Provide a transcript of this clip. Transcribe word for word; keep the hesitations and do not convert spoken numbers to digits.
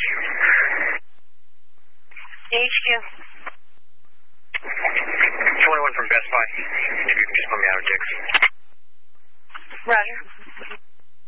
you. H Q. twenty-one from Best Buy. If you can just put me out of Dick's. Roger.